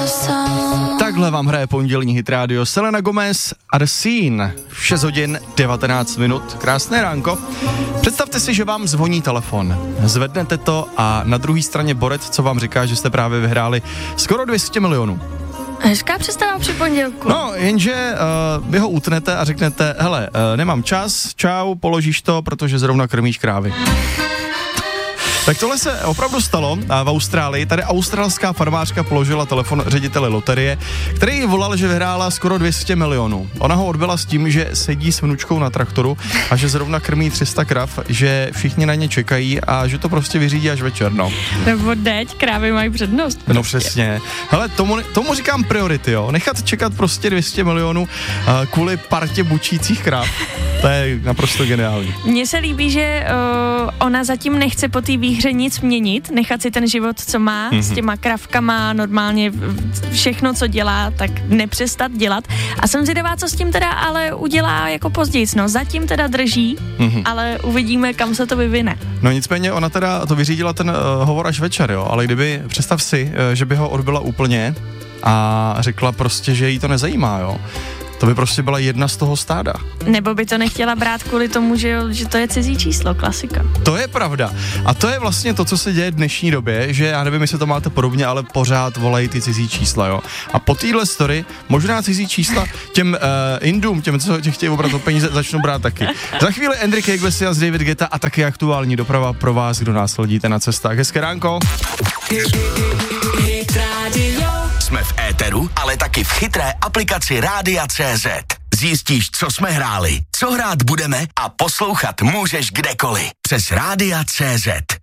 Takhle vám hraje pondělní hit rádio Selena Gomez a The Scene v 6 hodin 19 minut. Krásné ránko. Představte si, že vám zvoní telefon. Zvednete to a na druhé straně borec, co vám říká, že jste právě vyhráli skoro 200 milionů. Hezká představa při pondělku. No, jenže vy ho utnete a řeknete, hele, nemám čas, čau, položíš to, protože zrovna krmíš krávy. Tak tohle se opravdu stalo v Austrálii. Tady australská farmářka položila telefon řediteli loterie, který jí volal, že vyhrála skoro 200 milionů. Ona ho odbyla s tím, že sedí s vnučkou na traktoru a že zrovna krmí 300 krav, že všichni na ně čekají a že to prostě vyřídí až večer, no. Nebo deď, krávy mají přednost. No přesně. Hele, tomu říkám priority, jo. Nechat čekat prostě 200 milionů kvůli partě bučících krav. To je naprosto geniální. Mně se líbí, že ona zatím nechce po té výhře nic měnit, nechat si ten život, co má, s těma kravkama, normálně všechno, co dělá, tak nepřestat dělat. A jsem zvědavá, co s tím teda ale udělá jako později. No, zatím teda drží, ale uvidíme, kam se to vyvine. No nicméně ona teda to vyřídila ten hovor až večer, jo, ale kdyby, představ si, že by ho odbyla úplně a řekla prostě, že jí to nezajímá, jo. To by prostě byla jedna z toho stáda. Nebo by to nechtěla brát kvůli tomu, že to je cizí číslo, klasika. To je pravda. A to je vlastně to, co se děje v dnešní době, že já nevím, jestli to máte podobně, ale pořád volají ty cizí čísla, jo. A po téhle story možná cizí čísla těm Indům, těm, co chtějí obrat o peníze, začnou brát taky. Za chvíli Enrique Iglesias, David Guetta a taky aktuální doprava pro vás, kdo nás sledíte na cestách. Hezké ránko. Jsme v éteru, ale taky v chytré aplikaci Rádia.cz. Zjistíš, co jsme hráli, co hrát budeme a poslouchat můžeš kdekoliv. Přes Rádia.cz.